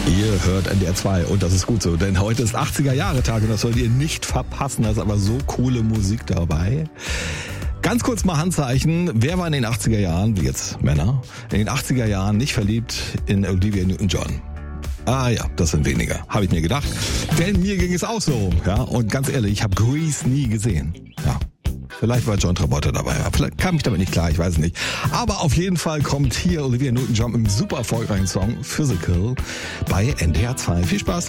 Ihr hört NDR 2 und das ist gut so, denn heute ist 80er-Jahre-Tag und das sollt ihr nicht verpassen. Da ist aber so coole Musik dabei. Ganz kurz mal Handzeichen. Wer war in den 80er Jahren, wie jetzt Männer, in den 80er Jahren nicht verliebt in Olivia Newton-John? Ah ja, das sind weniger, habe ich mir gedacht. Denn mir ging es auch so. Ja, und ganz ehrlich, ich habe Grease nie gesehen. Ja. Vielleicht war John Travolta dabei, vielleicht kam ich damit nicht klar, ich weiß es nicht. Aber auf jeden Fall kommt hier Olivia Newton-John im super erfolgreichen Song Physical bei NDR 2. Viel Spaß.